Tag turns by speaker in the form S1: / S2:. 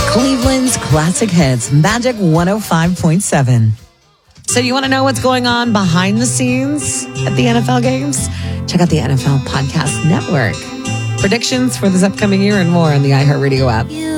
S1: Cleveland's classic hits, Magic 105.7. So you want to know what's going on behind the scenes at the NFL games? Check out the NFL Podcast Network. Predictions for this upcoming year and more on the iHeartRadio app.